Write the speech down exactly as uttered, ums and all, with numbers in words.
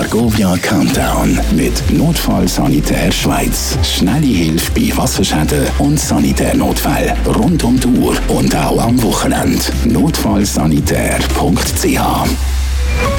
Argovia Countdown mit Notfallsanitär Schweiz. Schnelle Hilfe bei Wasserschäden und Sanitärnotfällen rund um die Uhr und auch am Wochenende. notfallsanitär punkt c h